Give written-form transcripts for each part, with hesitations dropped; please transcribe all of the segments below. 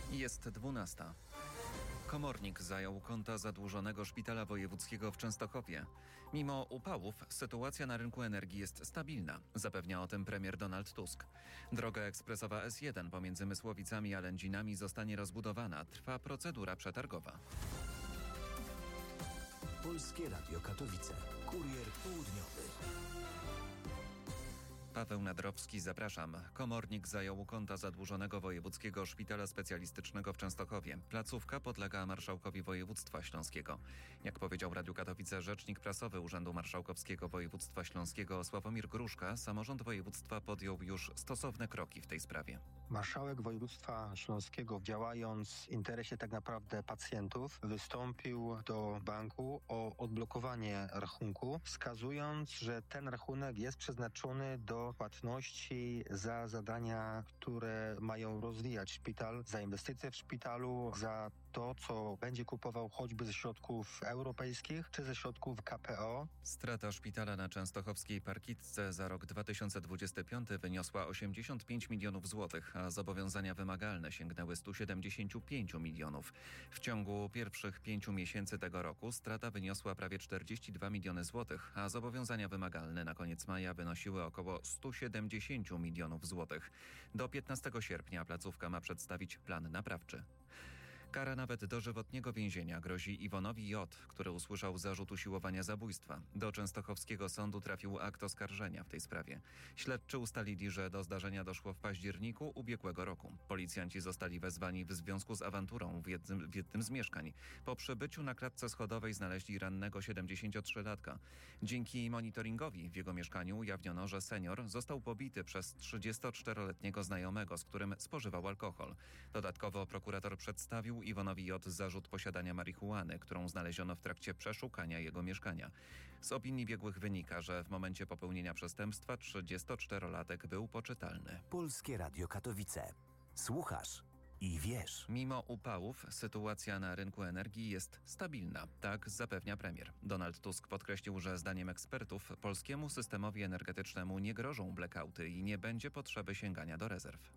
Jest 12. Komornik zajął konta zadłużonego szpitala wojewódzkiego w Częstochowie. Mimo upałów sytuacja na rynku energii jest stabilna, zapewnia o tym premier Donald Tusk. Droga ekspresowa S1 pomiędzy Mysłowicami a Lędzinami zostanie rozbudowana. Trwa procedura przetargowa. Polskie Radio Katowice. Kurier południowy. Paweł Nadrowski, zapraszam. Komornik zajął konta zadłużonego wojewódzkiego szpitala specjalistycznego w Częstochowie. Placówka podlega marszałkowi województwa śląskiego. Jak powiedział Radiu Katowice rzecznik prasowy Urzędu Marszałkowskiego Województwa Śląskiego Sławomir Gruszka, samorząd województwa podjął już stosowne kroki w tej sprawie. Marszałek województwa śląskiego, działając w interesie tak naprawdę pacjentów, wystąpił do banku o odblokowanie rachunku, wskazując, że ten rachunek jest przeznaczony do płatności za zadania, które mają rozwijać szpital, za inwestycje w szpitalu, za to, co będzie kupował choćby ze środków europejskich czy ze środków KPO. Strata szpitala na częstochowskiej Parkitce za rok 2025 wyniosła 85 milionów złotych, a zobowiązania wymagalne sięgnęły 175 milionów. W ciągu pierwszych 5 miesięcy tego roku strata wyniosła prawie 42 miliony złotych, a zobowiązania wymagalne na koniec maja wynosiły około 170 milionów złotych. Do 15 sierpnia placówka ma przedstawić plan naprawczy. Kara nawet dożywotniego więzienia grozi Iwonowi J., który usłyszał zarzut usiłowania zabójstwa. Do częstochowskiego sądu trafił akt oskarżenia w tej sprawie. Śledczy ustalili, że do zdarzenia doszło w październiku ubiegłego roku. Policjanci zostali wezwani w związku z awanturą w jednym z mieszkań. Po przybyciu na klatce schodowej znaleźli rannego 73-latka. Dzięki monitoringowi w jego mieszkaniu ujawniono, że senior został pobity przez 34-letniego znajomego, z którym spożywał alkohol. Dodatkowo prokurator przedstawił Iwonowi J. zarzut posiadania marihuany, którą znaleziono w trakcie przeszukania jego mieszkania. Z opinii biegłych wynika, że w momencie popełnienia przestępstwa 34-latek był poczytalny. Polskie Radio Katowice. Słuchasz i wiesz. Mimo upałów sytuacja na rynku energii jest stabilna, tak zapewnia premier. Donald Tusk podkreślił, że zdaniem ekspertów polskiemu systemowi energetycznemu nie grożą blackouty i nie będzie potrzeby sięgania do rezerw.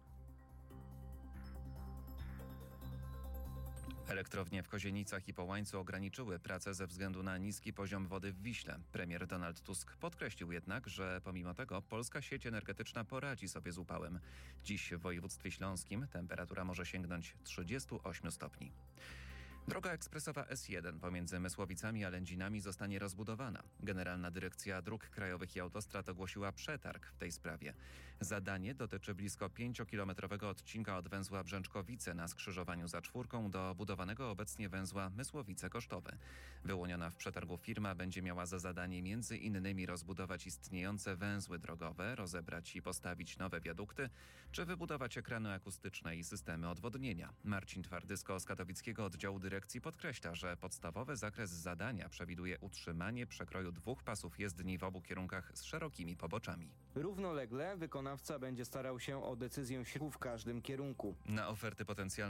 Elektrownie w Kozienicach i Połańcu ograniczyły pracę ze względu na niski poziom wody w Wiśle. Premier Donald Tusk podkreślił jednak, że pomimo tego polska sieć energetyczna poradzi sobie z upałem. Dziś w województwie śląskim temperatura może sięgnąć 38 stopni. Droga ekspresowa S1 pomiędzy Mysłowicami a Lędzinami zostanie rozbudowana. Generalna Dyrekcja Dróg Krajowych i Autostrad ogłosiła przetarg w tej sprawie. Zadanie dotyczy blisko 5-kilometrowego odcinka od węzła Brzęczkowice na skrzyżowaniu za Czwórką do budowanego obecnie węzła Mysłowice-Kosztowy. Wyłoniona w przetargu firma będzie miała za zadanie między innymi rozbudować istniejące węzły drogowe, rozebrać i postawić nowe wiadukty, czy wybudować ekrany akustyczne i systemy odwodnienia. Marcin Twardysko z katowickiego oddziału dyrekcji podkreśla, że podstawowy zakres zadania przewiduje utrzymanie przekroju 2 pasów jezdni w obu kierunkach z szerokimi poboczami. Równolegle wykonawca będzie starał się o decyzję w każdym kierunku. Na oferty potencjalne